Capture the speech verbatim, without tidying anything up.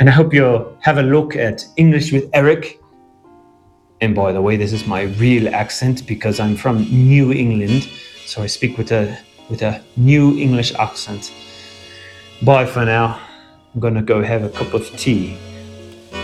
And I hope you'll have a look at English with Eric. And by the way, this is my real accent because I'm from New England. So I speak with a with a New English accent. Bye for now. I'm gonna go have a cup of tea.